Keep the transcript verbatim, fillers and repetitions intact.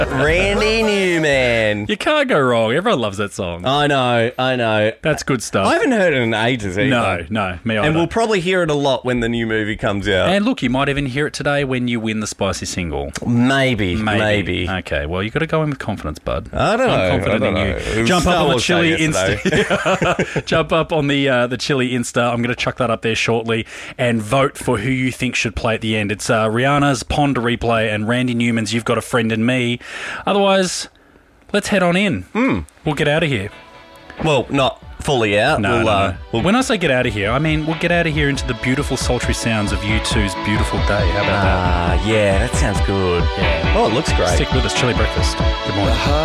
Randy Newman. You can't go wrong. Everyone loves that song. I know, I know. That's good stuff. I haven't heard it in ages either. No, no, me either. And we'll probably hear it a lot when the new movie comes out. And look, you might even hear it today when you win the spicy single. Maybe, Maybe. maybe. Okay, well, you've got to go in with confidence, bud. I don't know. I'm confident I don't in know. you. It was Jump up Star on the Wars Chili Day yesterday. Insta. Jump up on the uh, the Chili Insta. I'm going to chuck that up there shortly and vote for who you think should play at the end. It's uh, Rihanna's Pond to Replay and Randy Newman's You've Got a Friend in Me. Otherwise, let's head on in. Mm. We'll get out of here. Well, not fully out. No, we'll, no, uh, no. we'll... When I say get out of here, I mean we'll get out of here into the beautiful, sultry sounds of U two's Beautiful Day. How about Ah, yeah, that sounds good. that? Yeah. Oh, it looks great. Stick with us. Chili Breakfast. Good morning.